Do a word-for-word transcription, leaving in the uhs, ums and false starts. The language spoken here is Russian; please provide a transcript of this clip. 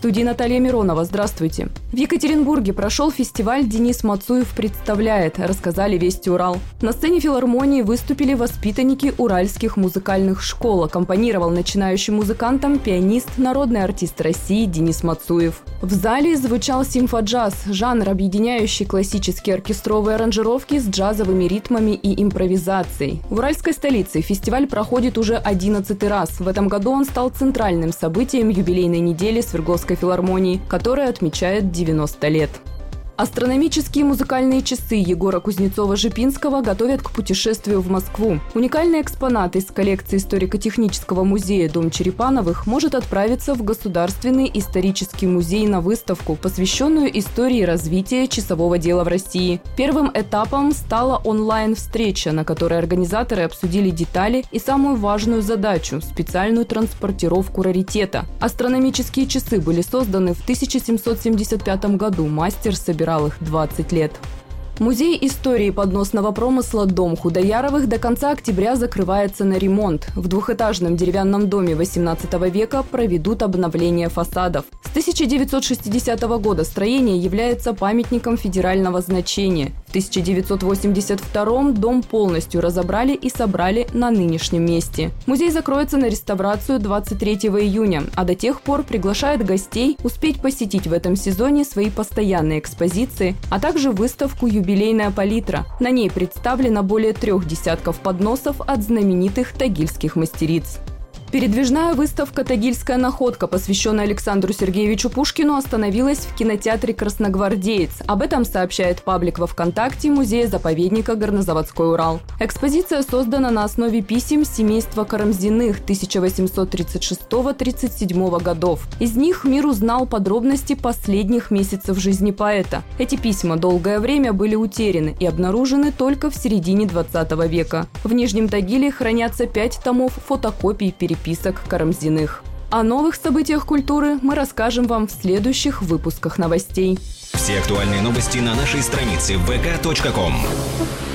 студии Наталья Миронова. Здравствуйте. В Екатеринбурге прошел фестиваль «Денис Мацуев представляет», рассказали «Вести Урал». На сцене филармонии выступили воспитанники уральских музыкальных школ. Аккомпанировал начинающим музыкантам пианист, народный артист России Денис Мацуев. В зале звучал симфоджаз, жанр, объединяющий классические оркестровые аранжировки с джазовыми ритмами и импровизацией. В уральской столице фестиваль проходит уже одиннадцатый раз. В этом году он стал центральным событием юбилейной недели Свердловской филармонии, которая отмечает девяносто лет. Астрономические музыкальные часы Егора Кузнецова-Жипинского готовят к путешествию в Москву. Уникальный экспонат из коллекции историко-технического музея «Дом Черепановых» может отправиться в Государственный исторический музей на выставку, посвященную истории развития часового дела в России. Первым этапом стала онлайн-встреча, на которой организаторы обсудили детали и самую важную задачу – специальную транспортировку раритета. Астрономические часы были созданы в тысяча семьсот семьдесят пятом году. Мастер собирал их двадцать лет. Музей истории подносного промысла «Дом Худояровых» до конца октября закрывается на ремонт. В двухэтажном деревянном доме восемнадцатого века проведут обновление фасадов. С тысяча девятьсот шестидесятого года строение является памятником федерального значения. В тысяча девятьсот восемьдесят втором дом полностью разобрали и собрали на нынешнем месте. Музей закроется на реставрацию двадцать третьего июня, а до тех пор приглашает гостей успеть посетить в этом сезоне свои постоянные экспозиции, а также выставку «Юбилейная палитра». На ней представлено более трех десятков подносов от знаменитых тагильских мастериц. Передвижная выставка «Тагильская находка», посвященная Александру Сергеевичу Пушкину, остановилась в кинотеатре «Красногвардеец». Об этом сообщает паблик во ВКонтакте музея-заповедника «Горнозаводской Урал». Экспозиция создана на основе писем семейства Карамзиных тысяча восемьсот тридцать шестого — тридцать седьмого годов. Из них мир узнал подробности последних месяцев жизни поэта. Эти письма долгое время были утеряны и обнаружены только в середине двадцатого века. В Нижнем Тагиле хранятся пять томов фотокопий переписок. Список Карамзиных. О новых событиях культуры мы расскажем вам в следующих выпусках новостей. Все актуальные новости на нашей странице вэ ка точка ком.